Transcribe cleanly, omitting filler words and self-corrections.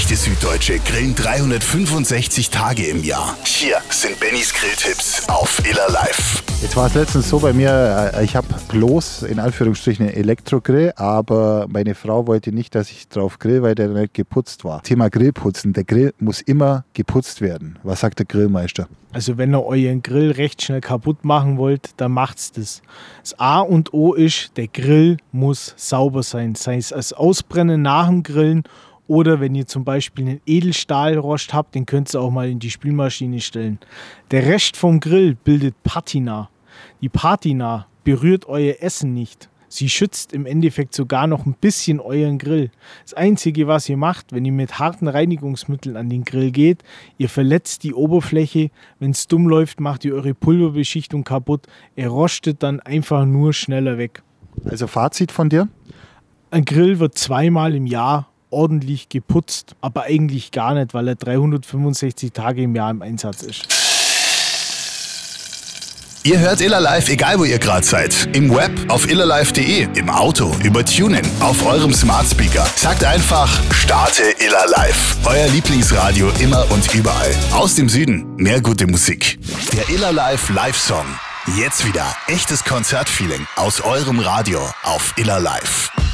Echte Süddeutsche grillen 365 Tage im Jahr. Hier sind Bennys Grilltipps auf Iller Live. Jetzt war es letztens so bei mir, ich habe bloß in Anführungsstrichen einen Elektrogrill, aber meine Frau wollte nicht, dass ich drauf grill, weil der nicht geputzt war. Thema Grillputzen, der Grill muss immer geputzt werden. Was sagt der Grillmeister? Also wenn ihr euren Grill recht schnell kaputt machen wollt, dann macht's das. Das A und O ist, der Grill muss sauber sein. Sei es als Ausbrennen nach dem Grillen oder wenn ihr zum Beispiel einen Edelstahlrost habt, den könnt ihr auch mal in die Spülmaschine stellen. Der Rest vom Grill bildet Patina. Die Patina berührt euer Essen nicht. Sie schützt im Endeffekt sogar noch ein bisschen euren Grill. Das Einzige, was ihr macht, wenn ihr mit harten Reinigungsmitteln an den Grill geht, ihr verletzt die Oberfläche. Wenn es dumm läuft, macht ihr eure Pulverbeschichtung kaputt. Er rostet dann einfach nur schneller weg. Also Fazit von dir? Ein Grill wird 2-mal im Jahr ordentlich geputzt, aber eigentlich gar nicht, weil er 365 Tage im Jahr im Einsatz ist. Ihr hört Iller Live, egal wo ihr gerade seid. Im Web, auf illerlive.de, im Auto, über TuneIn, auf eurem Smart Speaker. Sagt einfach, starte Iller Live. Euer Lieblingsradio immer und überall. Aus dem Süden, mehr gute Musik. Der Iller Live Live-Song. Jetzt wieder echtes Konzertfeeling aus eurem Radio auf Iller Live.